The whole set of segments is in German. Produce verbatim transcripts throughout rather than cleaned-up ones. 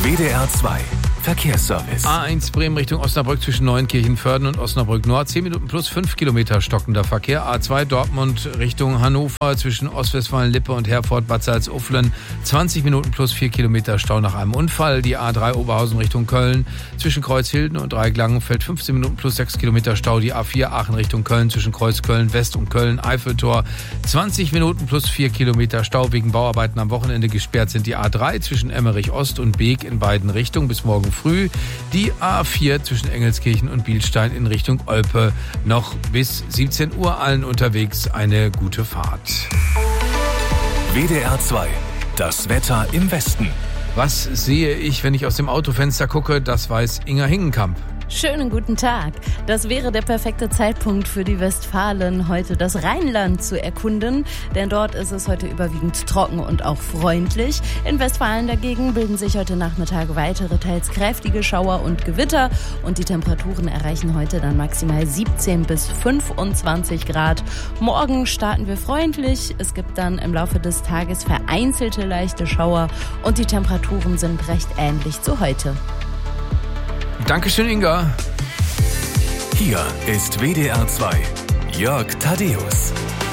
W D R zwei Verkehrsservice. A eins Bremen Richtung Osnabrück zwischen Neunkirchen-Vörden und Osnabrück Nord. zehn Minuten plus fünf Kilometer stockender Verkehr. A zwei Dortmund Richtung Hannover zwischen Ostwestfalen-Lippe und Herford-Bad Salzuflen. zwanzig Minuten plus vier Kilometer Stau nach einem Unfall. Die A drei Oberhausen Richtung Köln zwischen Kreuzhilden und Dreieck-Langenfeld. fünfzehn Minuten plus sechs Kilometer Stau. Die A vier Aachen Richtung Köln zwischen Kreuz Köln West und Köln Eiffeltor. zwanzig Minuten plus vier Kilometer Stau. Wegen Bauarbeiten am Wochenende gesperrt sind die A drei zwischen Emmerich Ost und Beek in beiden Richtungen bis morgen früh. Die A vier zwischen Engelskirchen und Bielstein in Richtung Olpe noch bis siebzehn Uhr. Allen unterwegs eine gute Fahrt. W D R zwei, das Wetter im Westen. Was sehe ich, wenn ich aus dem Autofenster gucke? Das weiß Inga Hingenkamp. Schönen guten Tag. Das wäre der perfekte Zeitpunkt für die Westfalen, heute das Rheinland zu erkunden, denn dort ist es heute überwiegend trocken und auch freundlich. In Westfalen dagegen bilden sich heute Nachmittag weitere teils kräftige Schauer und Gewitter und die Temperaturen erreichen heute dann maximal siebzehn bis fünfundzwanzig Grad. Morgen starten wir freundlich. Es gibt dann im Laufe des Tages vereinzelte leichte Schauer und die Temperaturen sind recht ähnlich zu heute. Dankeschön, Inga. Hier ist W D R zwei, Jörg Thaddeus.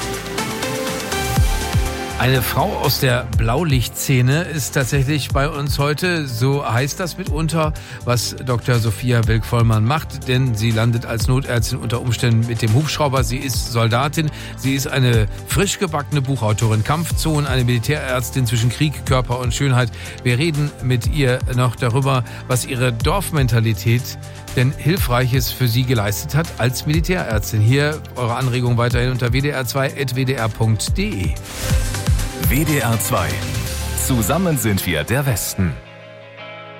Eine Frau aus der Blaulichtszene ist tatsächlich bei uns heute. So heißt das mitunter, was Doktor Sophia Wilk-Vollmann macht, denn sie landet als Notärztin unter Umständen mit dem Hubschrauber. Sie ist Soldatin, sie ist eine frisch gebackene Buchautorin, Kampfzonen, eine Militärärztin zwischen Krieg, Körper und Schönheit. Wir reden mit ihr noch darüber, was ihre Dorfmentalität denn Hilfreiches für sie geleistet hat als Militärärztin. Hier eure Anregung weiterhin unter w d r zwei punkt w d r punkt d e. W D R zwei. Zusammen sind wir der Westen.